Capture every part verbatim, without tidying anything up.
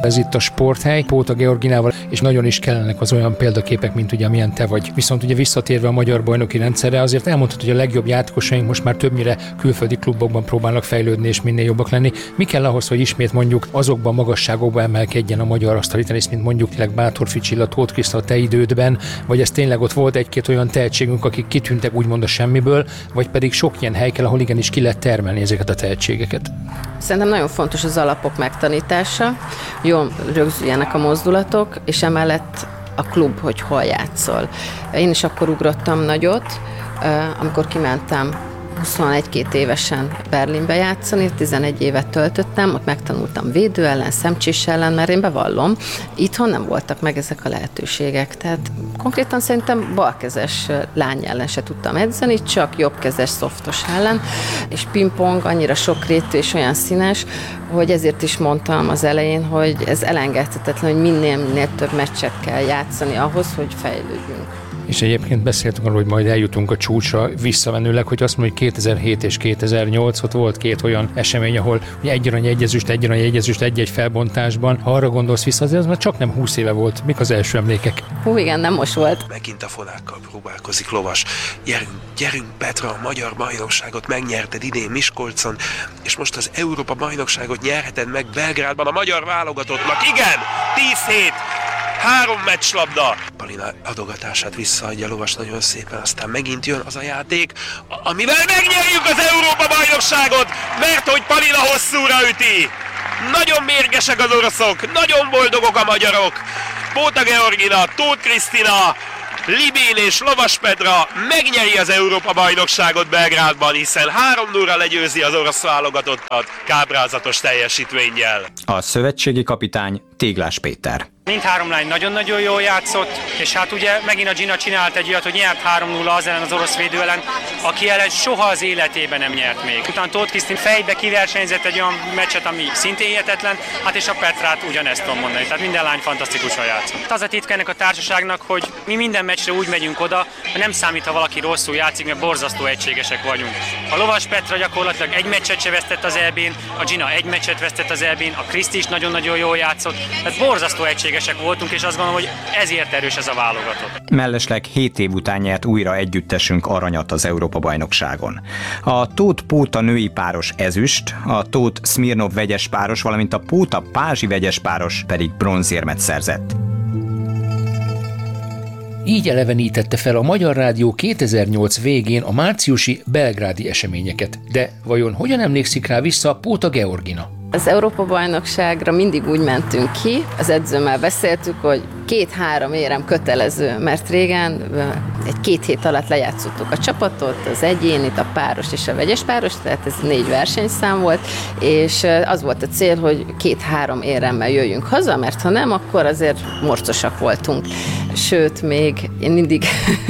Ez itt a Sporthely, Póta Georginával, és nagyon is kellenek az olyan példaképek, mint ugye amilyen te vagy. Viszont ugye visszatérve a magyar bajnoki rendszerre, azért elmondhatod, hogy a legjobb játékosaink most már többnyire külföldi klubokban próbálnak fejlődni és minél jobbak lenni. Mi kell ahhoz, hogy ismét mondjuk azokban a magasságokban emelkedjen a magyar asztali tenisz, mint mondjuk tényleg Bátorfi Csilla, Tóth Krisztina te idődben, vagy ez tényleg ott volt egy-két olyan tehetségünk, akik kitűntek úgymond a semmiből, vagy pedig sok ilyen hely kell, ahol igenis ki lehet termelni ezeket a tehetségeket? Szerintem nagyon fontos az alapok megtanítása, jól rögzüljenek a mozdulatok, és emellett a klub, hogy hol játszol. Én is akkor ugrottam nagyot, amikor kimentem huszonegy-két évesen Berlinbe játszani, tizenegy évet töltöttem, ott megtanultam védő ellen, szemcsés ellen, mert én bevallom, itthon nem voltak meg ezek a lehetőségek. Tehát konkrétan szerintem balkezes lány ellen se tudtam edzeni, csak jobbkezes szoftos ellen, és pingpong annyira sokrétű és olyan színes, hogy ezért is mondtam az elején, hogy ez elengedhetetlen, hogy minél-minél több meccset kell játszani ahhoz, hogy fejlődjünk. És egyébként beszéltünk arról, hogy majd eljutunk a csúcsra visszamenőleg, hogy azt mondjuk, hogy kétezer-hét és kétezer-nyolc ott volt két olyan esemény, ahol ugye egy arany, egy ezüst, egy arany, egy ezüst, egy-egy felbontásban. Ha arra gondolsz vissza, azért az már csak nem húsz éve volt. Mik az első emlékek? Hú, igen, nem most volt. Megint a fonákkal próbálkozik lovas. Gyerünk, gyerünk Petra, a magyar bajnokságot megnyerted idén Miskolcon, és most az Európa bajnokságot nyerheted meg Belgrádban a magyar válogatottnak. Igen! tíz hét! Három meccslabda! Palina adogatását visszaadja lovas nagyon szépen, aztán megint jön az a játék, amivel megnyerjük az Európa-bajnokságot, mert hogy Palina hosszúra üti! Nagyon mérgesek az oroszok, nagyon boldogok a magyarok! Póta Georgina, Tóth Krisztina, Libén és Lovas Petra megnyeri az Európa-bajnokságot Belgrádban, hiszen három nullra legyőzi az orosz válogatottat kábrázatos teljesítménnyel. A szövetségi kapitány Téglás Péter. Mindhárom lány nagyon-nagyon jól játszott, és hát ugye megint a Gina csinált egy olyat, hogy nyert három nulla az ellen, az orosz védő ellen, aki ellen soha az életében nem nyert még. Utána Tóth Krisztina fejbe kiversenyzett egy olyan meccset, ami szintén hihetetlen, hát és a Petrát ugyanezt tudom mondani, tehát minden lány fantasztikusan játszott. Az a titka ennek a társaságnak, hogy mi minden meccsre úgy megyünk oda, hogy nem számít, ha valaki rosszul játszik, mert borzasztó egységesek vagyunk. A Lovas Petra gyakorlatilag egy meccset se vesztett az é bén, a Gina egy meccset vesztett az é bén, a Kriszti is nagyon-nagyon jól játszott, tehát borzasztó egységes voltunk, és azt gondolom, hogy ezért erős ez a válogatott. Mellesleg hét év után nyert újra együttesünk aranyat az Európa-bajnokságon. A Tóth Póta női páros ezüst, a Tóth Szmirnov vegyes páros, valamint a Póta Pázsi vegyes páros pedig bronzérmet szerzett. Így elevenítette fel a Magyar Rádió kétezer-nyolc végén a márciusi belgrádi eseményeket. De vajon hogyan emlékszik rá vissza Póta Georgina? Az Európa-bajnokságra mindig úgy mentünk ki, az edzőmmel beszéltük, hogy két-három érem kötelező, mert régen egy-két hét alatt lejátszottuk a csapatot, az egyénit, a páros és a vegyes páros, tehát ez négy versenyszám volt, és az volt a cél, hogy két-három éremmel jöjjünk haza, mert ha nem, akkor azért morcosak voltunk. Sőt, még én mindig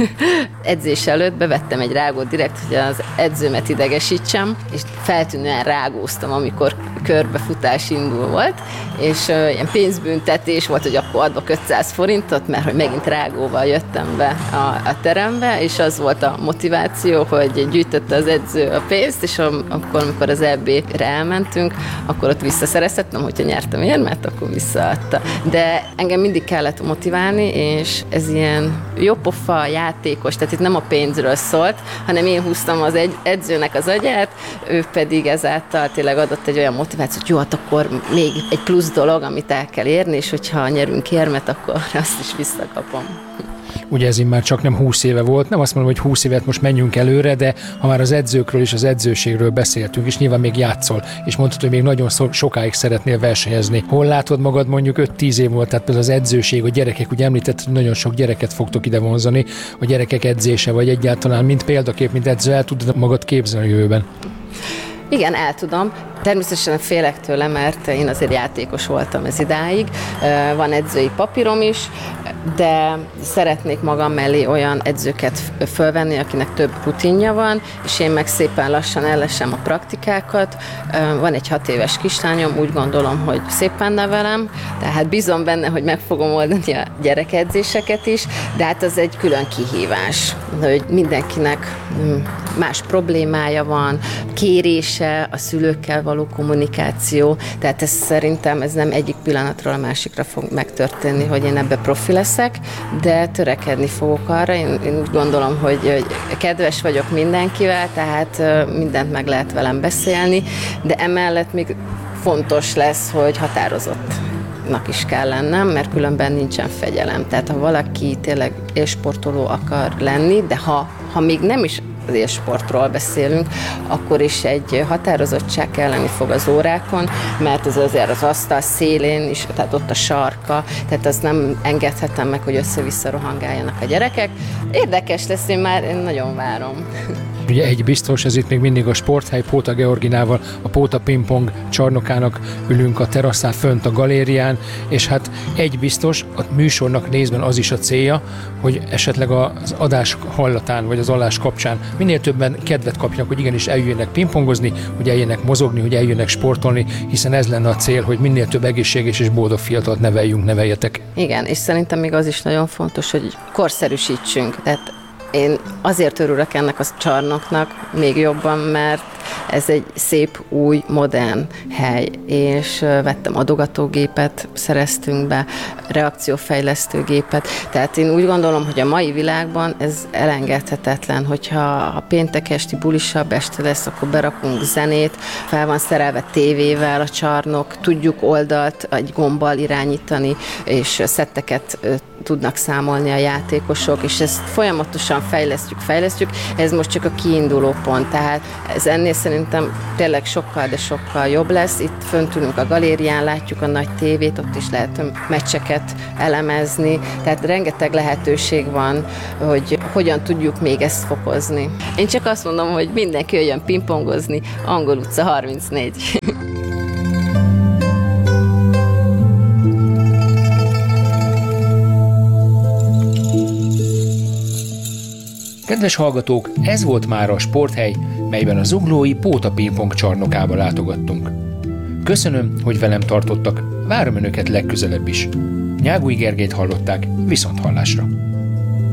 edzés előtt bevettem egy rágót direkt, hogy az edzőmet idegesítsem, és feltűnően rágóztam, amikor körbefutás indul volt, és uh, ilyen pénzbüntetés volt, hogy akkor adok ötszáz forintot, mert hogy megint rágóval jöttem be a, a terembe, és az volt a motiváció, hogy gyűjtötte az edző a pénzt, és a, akkor, amikor az é bé-re elmentünk, akkor ott visszaszerezhettem, hogyha nyertem érmet, akkor visszaadta. De engem mindig kellett motiválni, és ez ilyen jópofa, játékos, tehát itt nem a pénzről szólt, hanem én húztam az egy, edzőnek az agyát, ő pedig ezáltal tényleg adott egy olyan motivációt, hogy jó, hát akkor még egy plusz dolog, amit el kell érni, és hogyha nyerünk érmet, akkor azt is visszakapom. Ugye ez már csak nem húsz éve volt, nem azt mondom, hogy húsz évet most menjünk előre, de ha már az edzőkről és az edzőségről beszéltünk, és nyilván még játszol, és mondtad, hogy még nagyon sokáig szeretnél versenyezni. Hol látod magad mondjuk öt-tíz év volt, tehát például az edzőség, a gyerekek, ugye említett, hogy nagyon sok gyereket fogtok ide vonzani, a gyerekek edzése, vagy egyáltalán mint példakép, mint edző, el tudod magad képzelni a jövőben? Igen, el tudom. Természetesen félek tőle, mert én azért játékos voltam ez idáig. Van edzői papírom is, de szeretnék magam mellé olyan edzőket fölvenni, akinek több rutinja van, és én meg szépen lassan ellesem a praktikákat. Van egy hat éves kislányom, úgy gondolom, hogy szépen nevelem, tehát bízom benne, hogy meg fogom oldani a gyerekedzéseket is, de hát az egy külön kihívás, hogy mindenkinek más problémája van, kérése, a szülőkkel való kommunikáció, tehát ez szerintem ez nem egyik pillanatról a másikra fog megtörténni, hogy én ebbe profi leszek, de törekedni fogok arra. Én, én úgy gondolom, hogy, hogy kedves vagyok mindenkivel, tehát mindent meg lehet velem beszélni, de emellett még fontos lesz, hogy határozottnak is kell lennem, mert különben nincsen fegyelem. Tehát ha valaki tényleg élsportoló akar lenni, de ha, ha még nem is az élsportról beszélünk, akkor is egy határozottság kelleni fog az órákon, mert ez azért az asztal szélén is, tehát ott a sarka, tehát azt nem engedhetem meg, hogy össze-vissza rohangáljanak a gyerekek. Érdekes lesz, én már én nagyon várom. Ugye egy biztos, ez itt még mindig a sporthely Póta Georginával, a Póta Pingpong csarnokának ülünk a teraszán fönt a galérián, és hát egy biztos, a műsornak nézben az is a célja, hogy esetleg az adás hallatán, vagy az adás kapcsán minél többen kedvet kapjanak, hogy igenis eljöjjenek pingpongozni, hogy eljöjjenek mozogni, hogy eljöjjenek sportolni, hiszen ez lenne a cél, hogy minél több egészséges és boldog fiatalt neveljünk, neveljetek. Igen, és szerintem még az is nagyon fontos, hogy korszerűsítsünk. Tehát én azért örülök ennek a csarnoknak még jobban, mert ez egy szép, új, modern hely, és vettem adogatógépet, szereztünk be, reakciófejlesztőgépet, tehát én úgy gondolom, hogy a mai világban ez elengedhetetlen, hogyha a péntek esti bulisabb este lesz, akkor berakunk zenét, fel van szerelve tévével a csarnok, tudjuk oldalt egy gombbal irányítani, és szetteket tudnak számolni a játékosok, és ezt folyamatosan fejlesztjük, fejlesztjük, ez most csak a kiinduló pont, tehát ez ennél szerintem tényleg sokkal, de sokkal jobb lesz. Itt fönt ülünk a galérián, látjuk a nagy tévét, ott is lehet meccseket elemezni, tehát rengeteg lehetőség van, hogy hogyan tudjuk még ezt fokozni. Én csak azt mondom, hogy mindenki jöjjön pingpongozni, Angol utca harmincnégy. Kedves hallgatók, ez volt már a sporthely, melyben a zuglói Póta Pingpong csarnokába látogattunk. Köszönöm, hogy velem tartottak, várom önöket legközelebb is. Nyágúj Gergelyt hallották, viszont hallásra!